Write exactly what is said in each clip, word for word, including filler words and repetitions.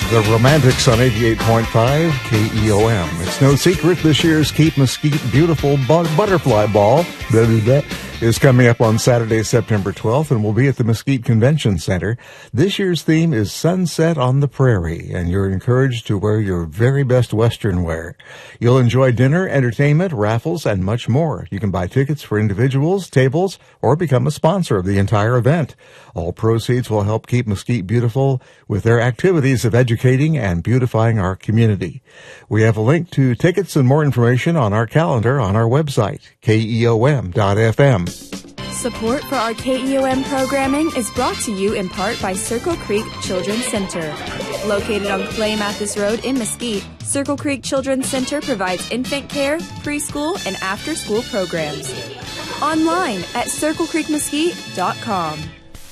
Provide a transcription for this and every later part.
The Romantics on eighty-eight point five K E O M. It's no secret this year's Keep Mesquite Beautiful Bu- Butterfly Ball blah, blah, blah, is coming up on Saturday, September twelfth, and will be at the Mesquite Convention Center. This year's theme is Sunset on the Prairie, and you're encouraged to wear your very best Western wear. You'll enjoy dinner, entertainment, raffles, and much more. You can buy tickets for individuals, tables, or become a sponsor of the entire event. All proceeds will help keep Mesquite beautiful with their activities of educating and beautifying our community. We have a link to tickets and more information on our calendar on our website, K E O M dot F M. Support for our K E O M programming is brought to you in part by Circle Creek Children's Center. Located on Clay Mathis Road in Mesquite, Circle Creek Children's Center provides infant care, preschool, and after-school programs. Online at circle creek mesquite dot com.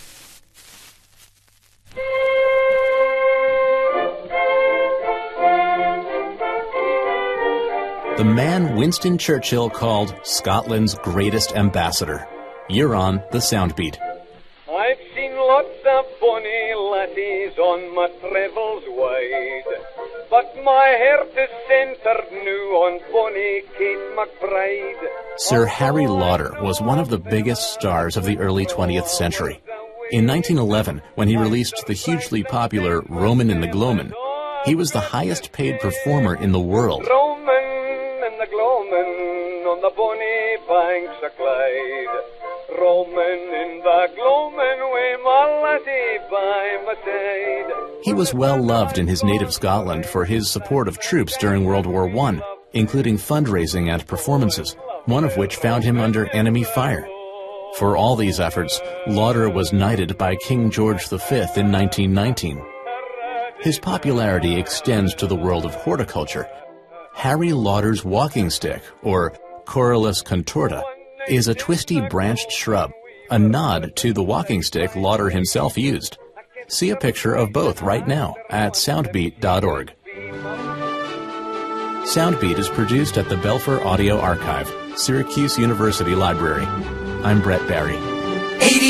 The man Winston Churchill called Scotland's greatest ambassador. You're on the Soundbeat. I've seen lots of bonny laddies on my travels wide, but my heart is centred new on bonny Kate McBride. Sir Harry Lauder was one of the biggest stars of the early twentieth century. In nineteen eleven, when he released the hugely popular Roman in the Gloamin', he was the highest paid performer in the world. Roman in the Gloamin' on the bonny banks of Clyde. Roman in the Gloamin' with my laddie by my side. He was well loved in his native Scotland for his support of troops during World War One, including fundraising and performances, one of which found him under enemy fire. For all these efforts, Lauder was knighted by King George the Fifth in nineteen nineteen. His popularity extends to the world of horticulture. Harry Lauder's walking stick, or Corylus contorta, is a twisty branched shrub, a nod to the walking stick Lauder himself used. See a picture of both right now at soundbeat dot org. Soundbeat is produced at the Belfer Audio Archive, Syracuse University Library. I'm Brett Barry.